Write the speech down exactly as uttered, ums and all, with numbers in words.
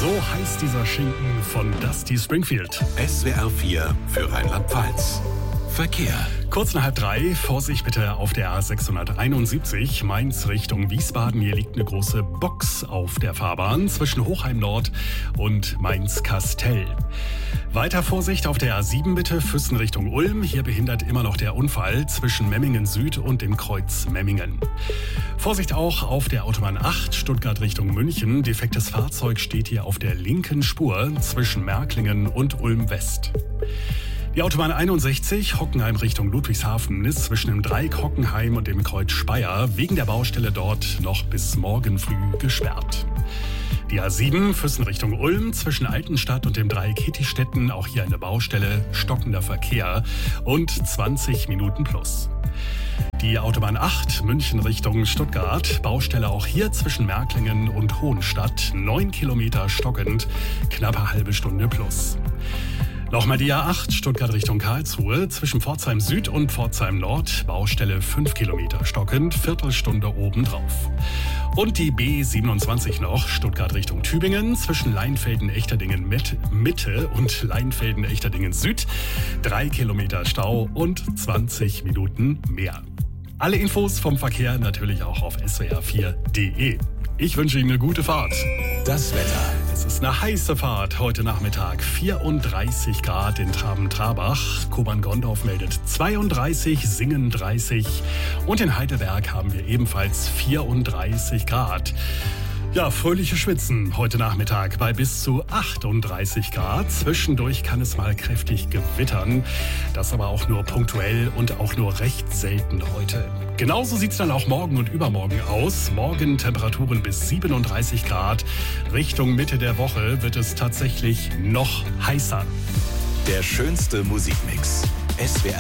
So heißt dieser Schinken von Dusty Springfield. S W R vier für Rheinland-Pfalz. Verkehr. Kurz nach halb drei, Vorsicht bitte auf der A sechshunderteinundsiebzig, Mainz Richtung Wiesbaden. Hier liegt eine große Box auf der Fahrbahn zwischen Hochheim Nord und Mainz-Kastell. Weiter Vorsicht auf der A sieben bitte, Füssen Richtung Ulm. Hier behindert immer noch der Unfall zwischen Memmingen Süd und dem Kreuz Memmingen. Vorsicht auch auf der Autobahn acht, Stuttgart Richtung München. Defektes Fahrzeug steht hier auf der linken Spur zwischen Märklingen und Ulm West. Die Autobahn einundsechzig, Hockenheim Richtung Ludwigshafen, ist zwischen dem Dreieck Hockenheim und dem Kreuz Speyer wegen der Baustelle dort noch bis morgen früh gesperrt. Die A sieben, Füssen Richtung Ulm, zwischen Altenstadt und dem Dreieck Hittistetten, auch hier eine Baustelle, stockender Verkehr und zwanzig Minuten plus. Die Autobahn acht, München Richtung Stuttgart, Baustelle auch hier zwischen Märklingen und Hohenstadt, neun Kilometer stockend, knappe halbe Stunde plus. Nochmal die A acht, Stuttgart Richtung Karlsruhe, zwischen Pforzheim Süd und Pforzheim Nord, Baustelle fünf Kilometer stockend, Viertelstunde obendrauf. Und die B siebenundzwanzig noch, Stuttgart Richtung Tübingen, zwischen Leinfelden-Echterdingen Mitte und Leinfelden-Echterdingen Süd, drei Kilometer Stau und zwanzig Minuten mehr. Alle Infos vom Verkehr natürlich auch auf S W R vier punkt de. Ich wünsche Ihnen eine gute Fahrt. Das Wetter. Es ist eine heiße Fahrt heute Nachmittag. vierunddreißig Grad in Traben-Trabach. Kobern-Gondorf meldet zweiunddreißig, Singen dreißig. Und in Heidelberg haben wir ebenfalls vierunddreißig Grad. Ja, fröhliche Schwitzen heute Nachmittag bei bis zu achtunddreißig Grad. Zwischendurch kann es mal kräftig gewittern. Das aber auch nur punktuell und auch nur recht selten heute. Genauso sieht es dann auch morgen und übermorgen aus. Morgen Temperaturen bis siebenunddreißig Grad. Richtung Mitte der Woche wird es tatsächlich noch heißer. Der schönste Musikmix. S W R